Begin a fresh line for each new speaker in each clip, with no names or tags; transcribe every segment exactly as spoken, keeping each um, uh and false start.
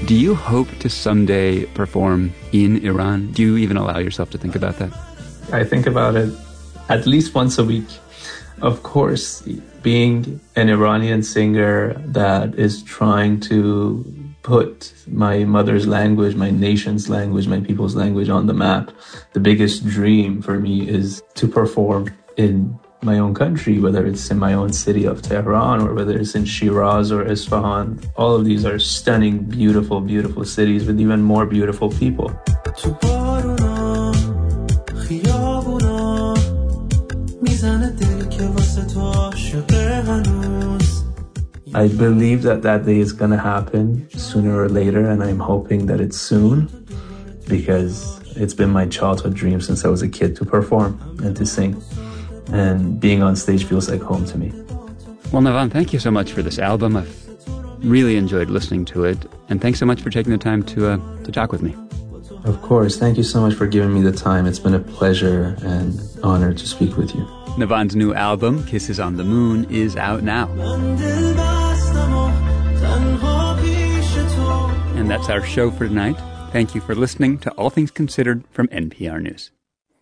Do you hope to someday perform in Iran? Do you even allow yourself to think about that?
I think about it at least once a week. Of course, being an Iranian singer that is trying to put my mother's language, my nation's language, my people's language on the map, the biggest dream for me is to perform in my own country, whether it's in my own city of Tehran or whether it's in Shiraz or Isfahan. All of these are stunning, beautiful, beautiful cities with even more beautiful people. I believe that that day is going to happen sooner or later, and I'm hoping that it's soon, because it's been my childhood dream since I was a kid to perform and to sing. And being on stage feels like home to me.
Well, Navan, thank you so much for this album. I've really enjoyed listening to it, and thanks so much for taking the time to uh, to talk with me.
Of course. Thank you so much for giving me the time. It's been a pleasure and honor to speak with you.
Navan's new album, Kisses on the Moon, is out now. And that's our show for tonight. Thank you for listening to All Things Considered from N P R News.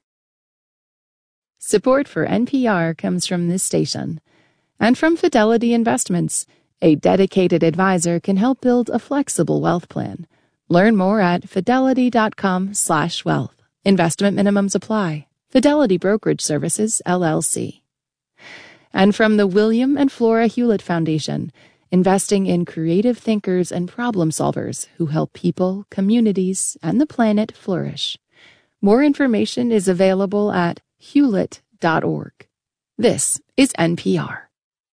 Support for N P R comes from this station and from Fidelity Investments. A dedicated advisor can help build a flexible wealth plan. Learn more at fidelity.com slash wealth. Investment minimums apply. Fidelity Brokerage Services, L L C. And from the William and Flora Hewlett Foundation, investing in creative thinkers and problem solvers who help people, communities, and the planet flourish. More information is available at hewlett dot org. This is N P R.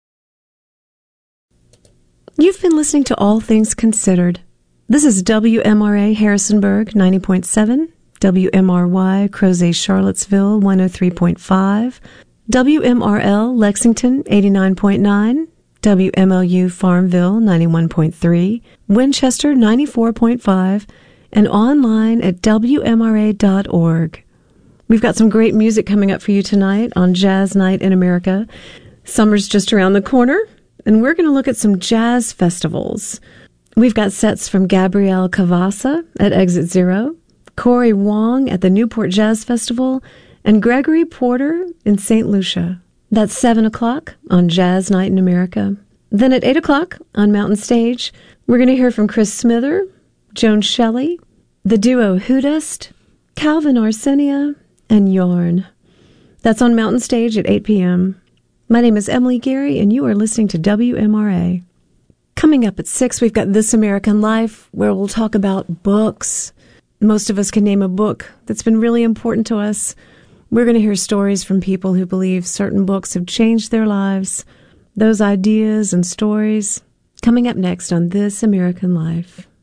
You've been listening to All Things Considered. This is W M R A Harrisonburg ninety point seven, W M R Y Crozet Charlottesville one oh three point five, W M R L Lexington eighty-nine point nine, W M L U Farmville ninety-one point three, Winchester ninety-four point five, and online at W M R A dot org. We've got some great music coming up for you tonight on Jazz Night in America. Summer's just around the corner, and we're going to look at some jazz festivals. We've got sets from Gabrielle Cavassa at Exit Zero, Corey Wong at the Newport Jazz Festival, and Gregory Porter in Saint Lucia. That's seven o'clock on Jazz Night in America. Then at eight o'clock on Mountain Stage, we're going to hear from Chris Smither, Joan Shelley, the duo Hoodest, Calvin Arsenia, and Yarn. That's on Mountain Stage at eight p.m. My name is Emily Gary, and you are listening to W M R A. Coming up at six, we've got This American Life, where we'll talk about books. Most of us can name a book that's been really important to us. We're going to hear stories from people who believe certain books have changed their lives. Those ideas and stories coming up next on This American Life.